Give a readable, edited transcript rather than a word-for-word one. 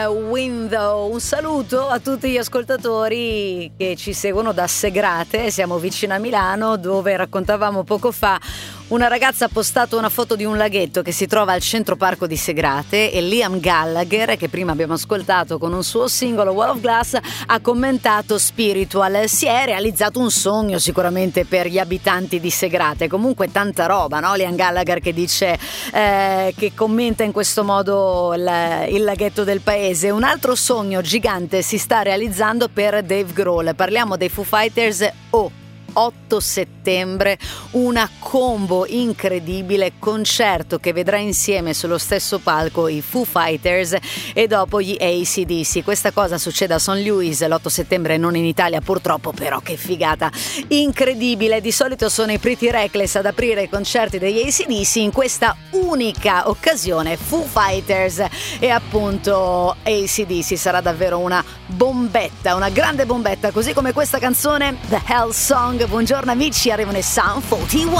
Window, un saluto a tutti gli ascoltatori che ci seguono da Segrate, siamo vicino a Milano, dove raccontavamo poco fa una ragazza ha postato una foto di un laghetto che si trova al centro parco di Segrate e Liam Gallagher, che prima abbiamo ascoltato con un suo singolo Wall of Glass, ha commentato Spiritual. Si è realizzato un sogno sicuramente per gli abitanti di Segrate, comunque tanta roba, no? Liam Gallagher che dice che commenta in questo modo il laghetto del paese. Un altro sogno gigante si sta realizzando per Dave Grohl, parliamo dei Foo Fighters 8 settembre, una combo incredibile, concerto che vedrà insieme sullo stesso palco i Foo Fighters e dopo gli AC/DC. Questa cosa succede a St. Louis l'8 settembre, non in Italia purtroppo, però che figata incredibile. Di solito sono i Pretty Reckless ad aprire i concerti degli AC/DC, in questa unica occasione Foo Fighters e appunto AC/DC. Sarà davvero una bombetta, una grande bombetta, così come questa canzone The Hell Song. Buongiorno amici, arrivano i Sound 41.